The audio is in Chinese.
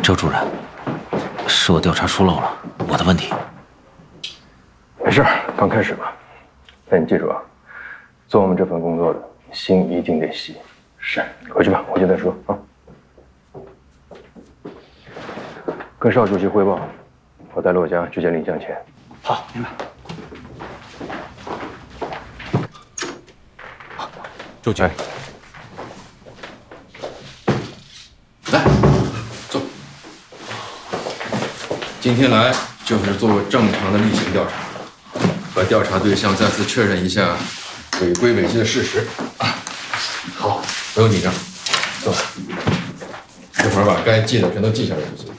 周主任，是我调查疏漏了，我的问题。 没事，刚开始嘛。但你记住啊，做我们这份工作的心一定得细。是，回去吧，回去再说啊。跟邵主席汇报，我带骆家去见领镶前。 好，明白。 周局， 来，坐。今天来就是做正常的例行调查，和调查对象再次确认一下违规违纪的事实。好，不用紧张，坐。一会儿把该记的全都记下来就行。